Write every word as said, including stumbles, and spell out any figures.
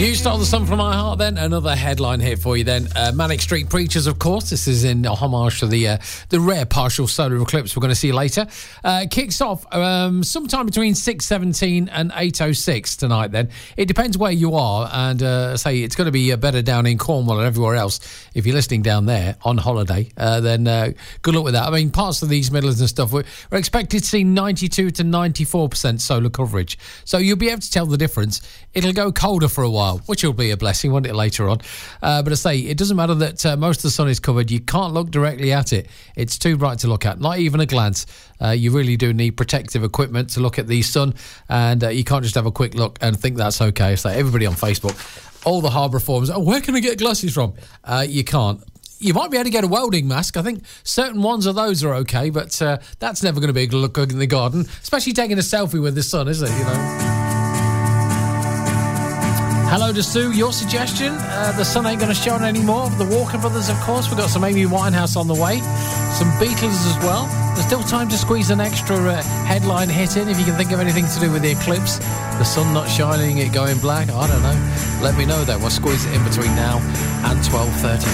You stole the sun from my heart then. Another headline hit for you then. Uh, Manic Street Preachers, of course. This is in homage to the uh, the rare partial solar eclipse we're going to see later. Uh, kicks off um, sometime between six seventeen and eight oh six tonight then. It depends where you are. And uh, say it's going to be better down in Cornwall and everywhere else. If you're listening down there on holiday, uh, then uh, good luck with that. I mean, parts of these Midlands and stuff, we're, we're expected to see ninety-two to ninety-four percent solar coverage. So you'll be able to tell the difference. It'll go colder for a while, which will be a blessing, won't it, later on? Uh, but I say, it doesn't matter that uh, most of the sun is covered. You can't look directly at it. It's too bright to look at, not even a glance. Uh, you really do need protective equipment to look at the sun, and uh, you can't just have a quick look and think that's okay. So everybody on Facebook, all the harbour forums, oh, where can I get glasses from? Uh, you can't. You might be able to get a welding mask. I think certain ones of those are okay, but uh, that's never going to be a good look in the garden, especially taking a selfie with the sun, is it, you know? Hello to Sue, your suggestion. Uh, the sun ain't going to shine anymore. The Walker Brothers, of course. We've got some Amy Winehouse on the way. Some Beatles as well. There's still time to squeeze an extra uh, headline hit in if you can think of anything to do with the eclipse. The sun not shining, it going black. I don't know. Let me know, though. We'll squeeze it in between now and twelve thirty.